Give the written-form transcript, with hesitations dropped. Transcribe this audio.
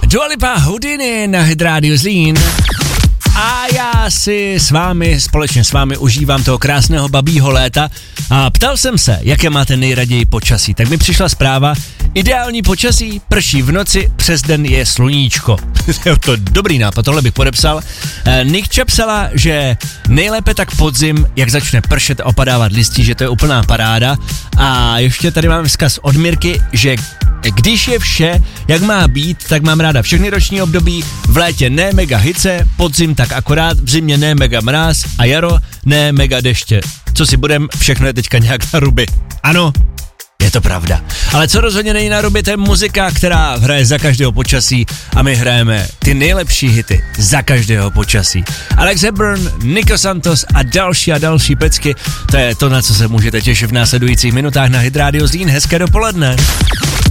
Dua Lipa, Houdini na Hit Radio Zlín. A já si společně s vámi užívám toho krásného babího léta a ptal jsem se, jaké máte nejraději počasí. Tak mi přišla zpráva, ideální počasí, prší v noci, přes den je sluníčko. To dobrý nápad, tohle bych podepsal. Nikča psala, že nejlépe tak podzim, jak začne pršet a opadávat listí, že to je úplná paráda. A ještě tady mám vzkaz od Mirky, že když je vše, jak má být, tak mám ráda všechny roční období, v létě ne mega hyce, podzim tak akorát, v zimě ne mega mráz a jaro ne mega deště. Co si budem, všechno je teďka nějak na ruby. Ano, je to pravda. Ale co rozhodně není na ruby, to je muzika, která hraje za každého počasí a my hrajeme ty nejlepší hity za každého počasí. Alex Hepburn, Nico Santos a další pecky, to je to, na co se můžete těšit v následujících minutách na Hit Radio Zlín. Hezké dopoledne.